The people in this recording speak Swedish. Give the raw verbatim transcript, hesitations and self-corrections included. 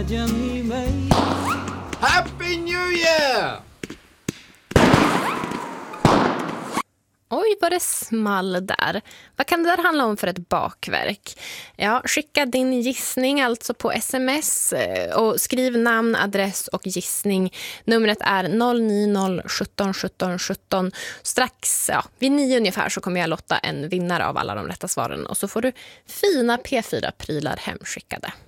glädjen i mig. Happy New Year! Oj, vad det small där. Vad kan det där handla om för ett bakverk? Ja, skicka din gissning alltså på sms och skriv namn, adress och gissning. Numret är noll nio noll sjutton sjutton sjutton. Strax, ja, vid nio ungefär så kommer jag lotta en vinnare av alla de rätta svaren. Och så får du fina P fyra-prylar hemskickade.